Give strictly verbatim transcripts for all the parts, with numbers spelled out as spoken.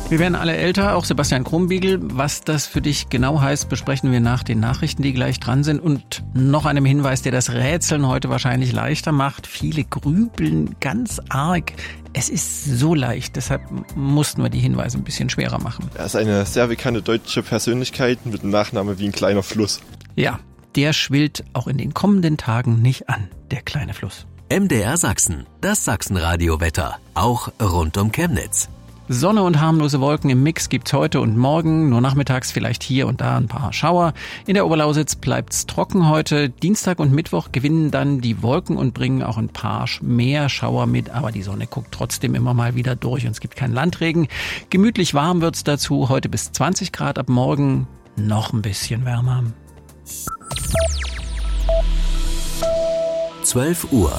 Wir werden alle älter, auch Sebastian Krumbiegel. Was das für dich genau heißt, besprechen wir nach den Nachrichten, die gleich dran sind. Und noch einem Hinweis, der das Rätseln heute wahrscheinlich leichter macht. Viele grübeln ganz arg. Es ist so leicht, deshalb mussten wir die Hinweise ein bisschen schwerer machen. Er ist eine sehr bekannte deutsche Persönlichkeit mit einem Nachnamen wie ein kleiner Fluss. Ja, der schwillt auch in den kommenden Tagen nicht an, der kleine Fluss. M D R Sachsen, das Sachsenradio-Wetter, auch rund um Chemnitz. Sonne und harmlose Wolken im Mix gibt's heute und morgen, nur nachmittags vielleicht hier und da ein paar Schauer. In der Oberlausitz bleibt's trocken heute. Dienstag und Mittwoch gewinnen dann die Wolken und bringen auch ein paar mehr Schauer mit, aber die Sonne guckt trotzdem immer mal wieder durch und es gibt keinen Landregen. Gemütlich warm wird's dazu, heute bis zwanzig Grad, ab morgen noch ein bisschen wärmer. zwölf Uhr.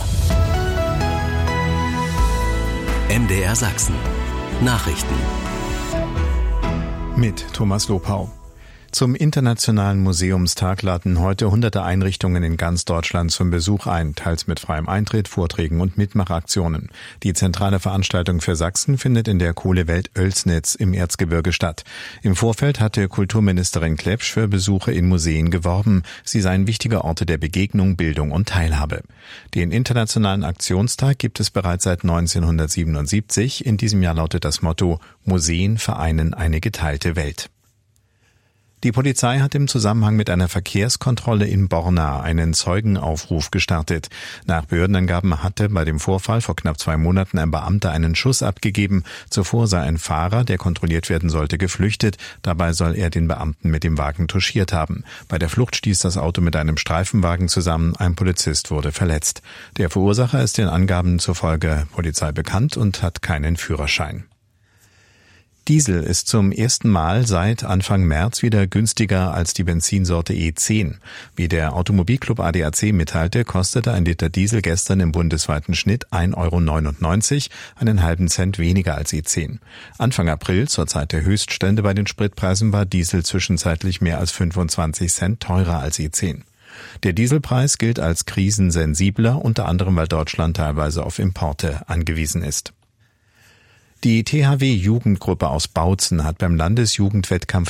M D R Sachsen. Nachrichten. Mit Thomas Lopau. Zum Internationalen Museumstag laden heute hunderte Einrichtungen in ganz Deutschland zum Besuch ein, teils mit freiem Eintritt, Vorträgen und Mitmachaktionen. Die zentrale Veranstaltung für Sachsen findet in der Kohlewelt Oelsnitz im Erzgebirge statt. Im Vorfeld hatte Kulturministerin Klepsch für Besuche in Museen geworben. Sie seien wichtige Orte der Begegnung, Bildung und Teilhabe. Den Internationalen Aktionstag gibt es bereits seit neunzehnhundertsiebenundsiebzig. In diesem Jahr lautet das Motto: Museen vereinen eine geteilte Welt. Die Polizei hat im Zusammenhang mit einer Verkehrskontrolle in Borna einen Zeugenaufruf gestartet. Nach Behördenangaben hatte bei dem Vorfall vor knapp zwei Monaten ein Beamter einen Schuss abgegeben. Zuvor sei ein Fahrer, der kontrolliert werden sollte, geflüchtet. Dabei soll er den Beamten mit dem Wagen touchiert haben. Bei der Flucht stieß das Auto mit einem Streifenwagen zusammen. Ein Polizist wurde verletzt. Der Verursacher ist den Angaben zufolge Polizei bekannt und hat keinen Führerschein. Diesel ist zum ersten Mal seit Anfang März wieder günstiger als die Benzinsorte E zehn. Wie der Automobilclub A D A C mitteilte, kostete ein Liter Diesel gestern im bundesweiten Schnitt ein Euro neunundneunzig, einen halben Cent weniger als E zehn. Anfang April, zur Zeit der Höchststände bei den Spritpreisen, war Diesel zwischenzeitlich mehr als fünfundzwanzig Cent teurer als E zehn. Der Dieselpreis gilt als krisensensibler, unter anderem weil Deutschland teilweise auf Importe angewiesen ist. Die T H W-Jugendgruppe aus Bautzen hat beim Landesjugendwettkampf